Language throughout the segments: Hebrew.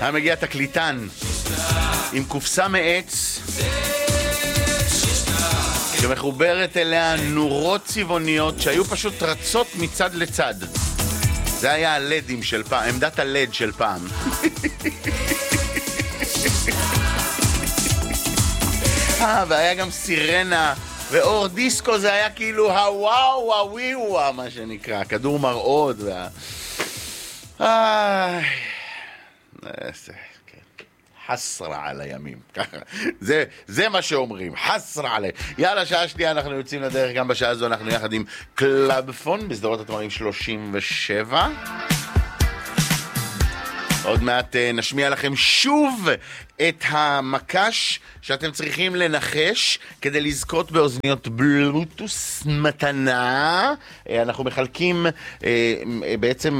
היה מגיע תקליטן עם קופסה מעץ שמחוברת אליה נורות צבעוניות שהיו פשוט רצות מצד לצד. זה היה הלדים של פעם, עמדת הלד של פעם. והיה גם סירנה ואור דיסקו, זה היה כאילו הוואו, הוויווה, מה שנקרא, כדור מראות. חסרה על הימים, ככה. זה מה שאומרים, חסרה עלי. יאללה, שעה שנייה, אנחנו יוצאים לדרך. גם בשעה הזו אנחנו יחד עם קלאבפון בסדרות התמרים 37. עוד מעט נשמיע לכם שוב את המקש שאתם צריכים לנחש כדי לזכות באוזניות בלוטוס מתנה. אנחנו מחלקים בעצם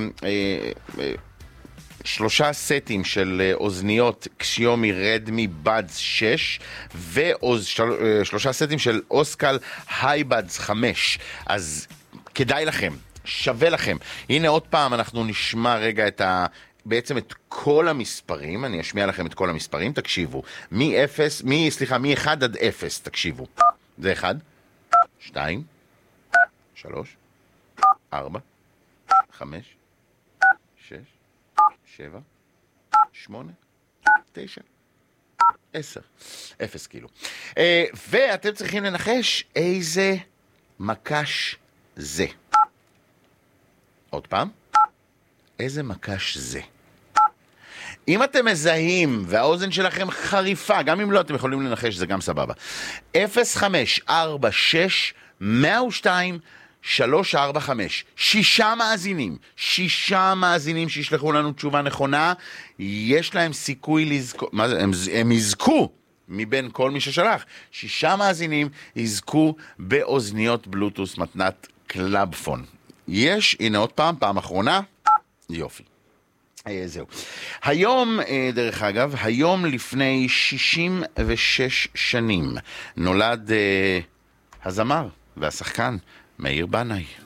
3 סטים של אוזניות xiaomi redmi buds 6 ו3 סטים של אוסקל הייבאדס 5. אז כדאי לכם, שווה לכם. הנה עוד פעם אנחנו נשמע רגע בעצם את כל המספרים. אני אשמיע לכם את כל המספרים, תקשיבו. מ-1 עד 0, תקשיבו. זה 1, 2, 3, 4, 5, 6, 7, 8, 9, 10. 0 כאילו. ואתם צריכים לנחש איזה מקש זה. עוד פעם. איזה מקש זה. אם אתם מזהים והאוזן שלכם חריפה, גם אם לא אתם יכולים לנחש, זה גם סבבה. 0546 102 345. 6 מאזינים שישלחו לנו תשובה נכונה, יש להם סיכוי לזכות, מה זה? הם יזכו מבין כל מי ששלח. 6 מאזינים יזכו באוזניות בלוטוס מתנת קלאבפון. יש, הנה עוד פעם אחרונה. יופי. זהו. היום, דרך אגב, היום לפני 66 שנים נולד הזמר והשחקן מאיר בנאי.